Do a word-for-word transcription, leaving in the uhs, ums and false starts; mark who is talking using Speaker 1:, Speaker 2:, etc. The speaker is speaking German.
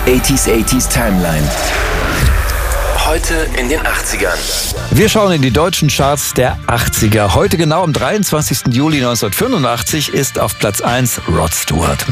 Speaker 1: achtziger achtziger Timeline. Heute in den achtzigern.
Speaker 2: Wir schauen in die deutschen Charts der achtziger. Heute genau am dreiundzwanzigsten Juli neunzehnhundertfünfundachtzig ist auf Platz eins Rod Stewart.